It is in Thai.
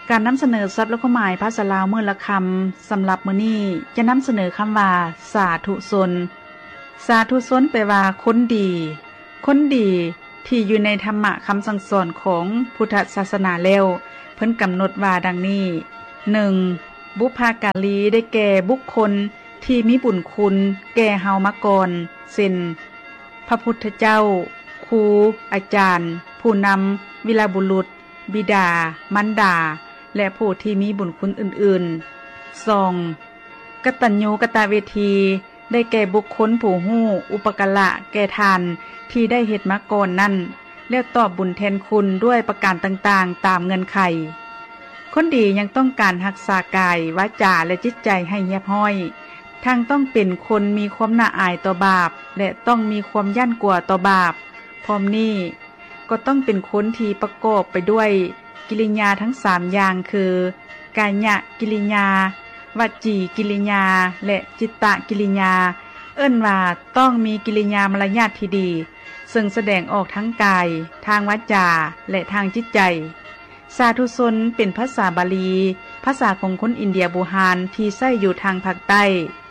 การนำเสนอศัพท์และความหมายภาษาลาวมื้อละคำสำหรับมื้อนี้จะนำเสนอคำว่าสาธุชนสาธุชนแปลว่าคนดีคนดีที่อยู่ในธรรมะคำสั่งสอนของพุทธศาสนาแล้วเพิ่นกำหนดว่าดังนี้ 1. บุพการีได้แก่บุคคลที่มีบุญคุณแก่เฮามาก่อนเช่นพระพุทธเจ้าครูอาจารย์ผู้นำวีรบุรุษบิดามารดาและผู้ที่มีบุญคุณอื่นๆ 2. กตัญญูกตเวทีได้แก่บุคคลผู้ฮู้อุปการะแก่ทานที่ได้เฮ็ดมาก่อนนั้นแล้วตอบบุญแทนคุณด้วยประการต่างๆตามเงื่อนไขคนดียังต้องการรักษากายวาจาและจิตใจให้เรียบร้อยทั้งต้องเป็นคนมีความน่าอายต่อบาปและต้องมีความยั่นกลัวต่อบาปพร้อมนี้ก็ต้องเป็นคนที่ประกอบไปด้วยกิริยาทั้ง3อย่างคือกายกิริยาวจีกิริยาและจิตตกิริยาเอิ้นว่าต้องมีกิริยามารยาทที่ดีซึ่งแสดงออกทั้งกายทางวาจาและทางจิตใจสาธุชนเป็นภาษาบาลีภาษาของคนอินเดียบูฮานที่ใช้อยู่ทางภาคใต้